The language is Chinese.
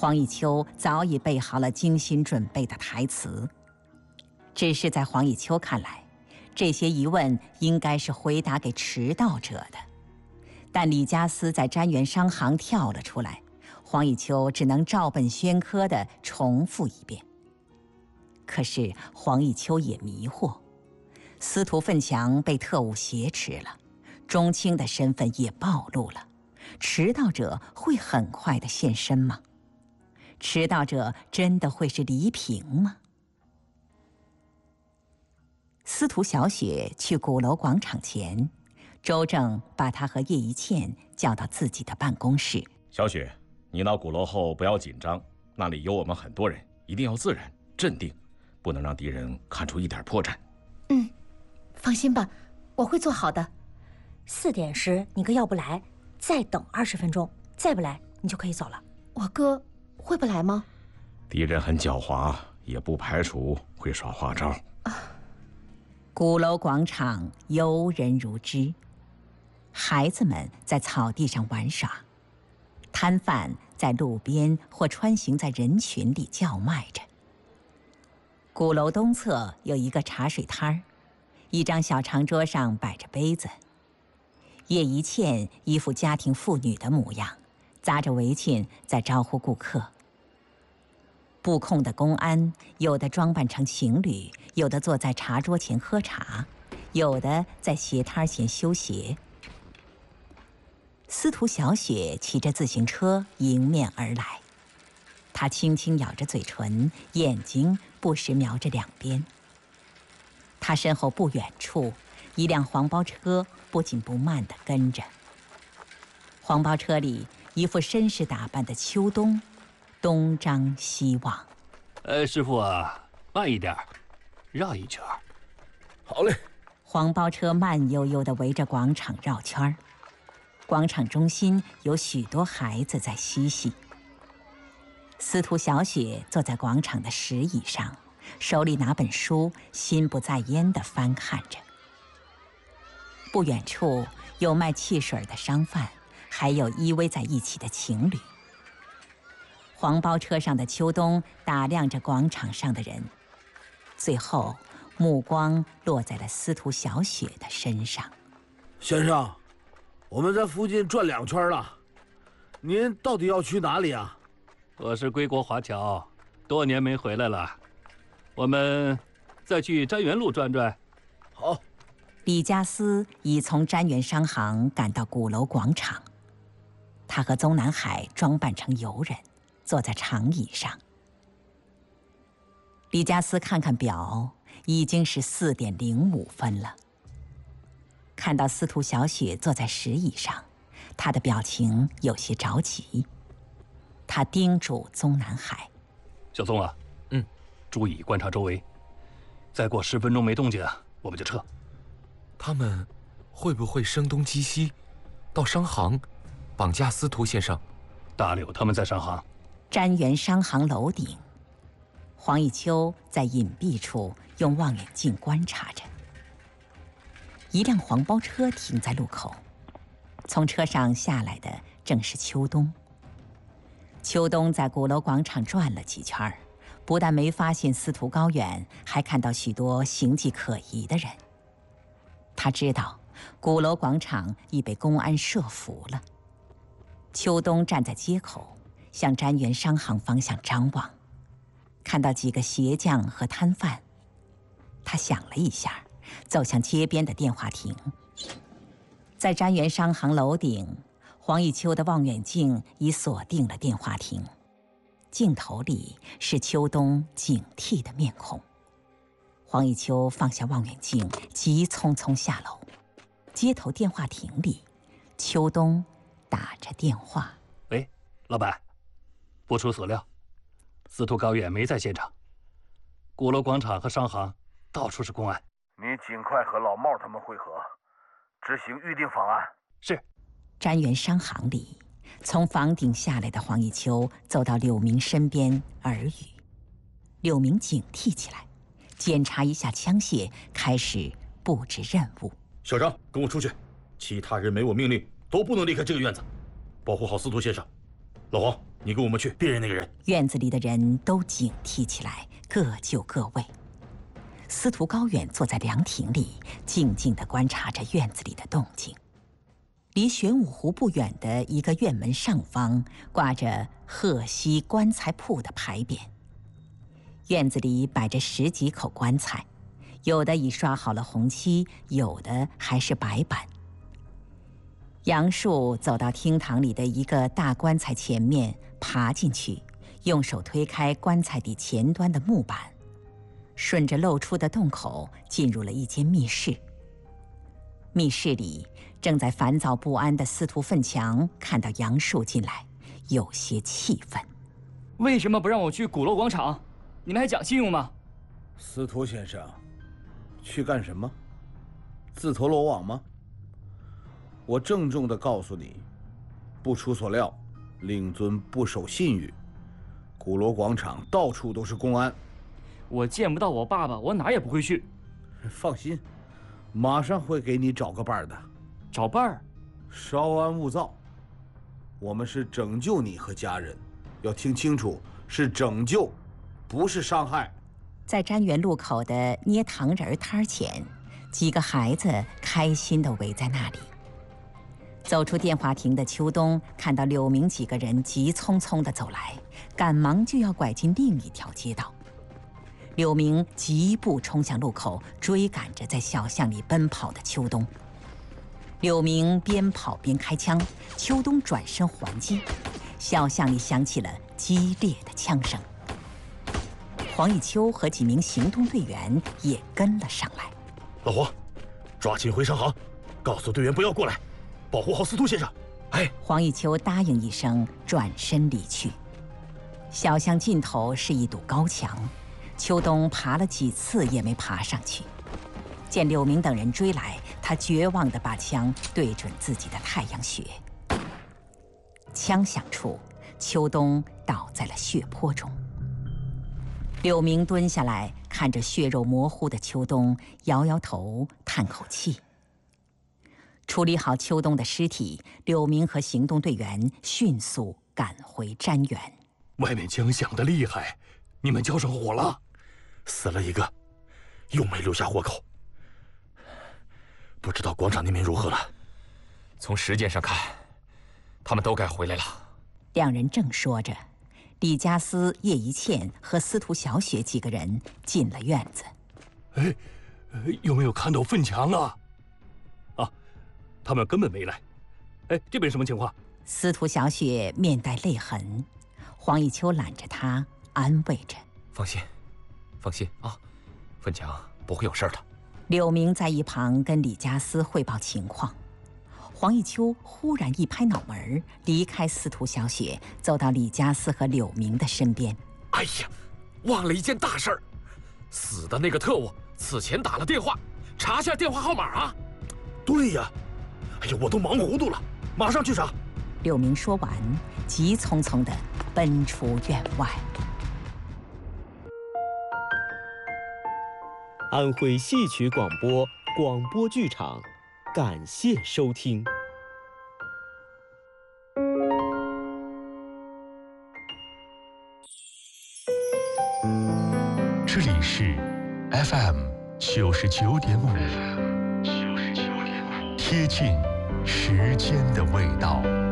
黄以秋早已备好了精心准备的台词，只是在黄以秋看来，这些疑问应该是回答给迟到者的。但李家思在瞻元商行跳了出来，黄以秋只能照本宣科地重复一遍。可是黄以秋也迷惑，司徒奋强被特务挟持了，钟青的身份也暴露了，迟到者会很快地现身吗？迟到者真的会是黎平吗？司徒小雪去鼓楼广场前，周正把她和叶一茜叫到自己的办公室。 小雪，你到鼓楼后不要紧张，那里有我们很多人，一定要自然镇定，不能让敌人看出一点破绽。 放心吧，我会做好的。4点时你哥要不来，再等20分钟，再不来你就可以走了。我哥会不来吗？ 敌人很狡猾，也不排除会耍花招。 鼓楼广场游人如织，孩子们在草地上玩耍，摊贩在路边或穿行在人群里叫卖着。鼓楼东侧有一个茶水摊儿，一张小长桌上摆着杯子。叶一茜一副家庭妇女的模样，扎着围裙在招呼顾客。布控的公安，有的装扮成情侣，有的坐在茶桌前喝茶，有的在鞋摊前修鞋。司徒小雪骑着自行车迎面而来，她轻轻咬着嘴唇，眼睛不时瞄着两边。她身后不远处，一辆黄包车不紧不慢地跟着。黄包车里一副绅士打扮的秋冬，东张西望。 师傅啊，慢一点，绕一圈。 好嘞。 黄包车慢悠悠地围着广场绕圈。广场中心有许多孩子在嬉戏。司徒小雪坐在广场的石椅上，手里拿本书，心不在焉地翻看着。不远处有卖汽水的商贩，还有依偎在一起的情侣。黄包车上的秋冬打量着广场上的人，最后目光落在了司徒小雪的身上。 先生，我们在附近转2圈了，您到底要去哪里啊？ 我是归国华侨，多年没回来了，我们再去瞻元路转转。 好。 李家思已从瞻元商行赶到鼓楼广场，他和宗南海装扮成游人，坐在长椅上。李家思看看表，已经是4点05分了。看到司徒小雪坐在石椅上，他的表情有些着急。他叮嘱宗南海：“ 小宗啊，注意观察周围，再过10分钟没动静，我们就撤。 他们会不会声东击西，到商行绑架司徒先生？ 大柳他们在商行。” 瞻元商行楼顶，黄以秋在隐蔽处用望远镜观察着。一辆黄包车停在路口，从车上下来的正是秋冬。秋冬在鼓楼广场转了几圈，不但没发现司徒高远，还看到许多形迹可疑的人。他知道鼓楼广场已被公安设伏了。秋冬站在街口，向瞻元商行方向张望，看到几个鞋匠和摊贩，他想了一下，走向街边的电话亭。在瞻元商行楼顶，黄以秋的望远镜已锁定了电话亭，镜头里是秋冬警惕的面孔。黄以秋放下望远镜，急匆匆下楼。街头电话亭里，秋冬打着电话：“ 喂，老板，不出所料，司徒高远没在现场。鼓楼广场和商行到处是公安， 你尽快和老茂他们会合，执行预定方案。” 是。 瞻元商行里，从房顶下来的黄以秋走到柳明身边耳语。柳明警惕起来，检查一下枪械，开始布置任务。 小张，跟我出去，其他人没我命令都不能离开这个院子，保护好司徒先生。老黄， 你跟我们去辨认那个人。 院子里的人都警惕起来，各就各位。司徒高远坐在凉亭里，静静地观察着院子里的动静。离玄武湖不远的一个院门上方，挂着鹤溪棺材铺的牌匾。院子里摆着10几口棺材，有的已刷好了红漆，有的还是白板。杨树走到厅堂里的一个大棺材前面，爬进去，用手推开棺材底前端的木板，顺着露出的洞口进入了一间密室。密室里正在烦躁不安的司徒奋强看到杨树进来，有些气愤。 为什么不让我去鼓楼广场？你们还讲信用吗？ 司徒先生，去干什么？自投罗网吗？我郑重地告诉你，不出所料，令尊不守信誉，鼓楼广场到处都是公安。 我见不到我爸爸，我哪儿也不会去。 放心，马上会给你找个伴儿的。 找伴儿？ 稍安勿躁，我们是拯救你和家人，要听清楚，是拯救，不是伤害。 在瞻园路口的捏糖人摊前，几个孩子开心地围在那里。走出电话亭的秋冬看到柳明几个人急匆匆地走来，赶忙就要拐进另一条街道。柳明疾步冲向路口，追赶着在小巷里奔跑的秋冬。柳明边跑边开枪，秋冬转身还击，小巷里响起了激烈的枪声。黄以秋和几名行动队员也跟了上来。 老黄，抓紧回商行，告诉队员不要过来，保护好司徒先生。哎， 黄以秋答应一声，转身离去。小巷尽头是一堵高墙，秋冬爬了几次也没爬上去。见柳明等人追来，他绝望地把枪对准自己的太阳穴。枪响处，秋冬倒在了血泊中。柳明蹲下来，看着血肉模糊的秋冬，摇摇头，叹口气。处理好秋冬的尸体，柳明和行动队员迅速赶回瞻园。 外面枪响得厉害，你们交上火了，死了一个，又没留下活口。不知道广场那边如何了？ 从时间上看，他们都该回来了。 两人正说着，李家思、叶一茜和司徒小雪几个人进了院子。 哎，有没有看到奋强啊？啊，他们根本没来。哎，这边什么情况？ 司徒小雪面带泪痕，黄以秋揽着她安慰着：“ 放心，放心啊，奋强不会有事的。” 柳明在一旁跟李家思汇报情况。黄以秋忽然一拍脑门，离开司徒小雪，走到李家思和柳明的身边。 哎呀，忘了一件大事儿，死的那个特务此前打了电话，查下电话号码啊。 对呀，哎呀，我都忙糊涂了，马上去查。 柳明说完，急匆匆地奔出院外。 安徽戏曲广播广播剧场，感谢收听。 这里是 FM 99.5，贴近时间的味道。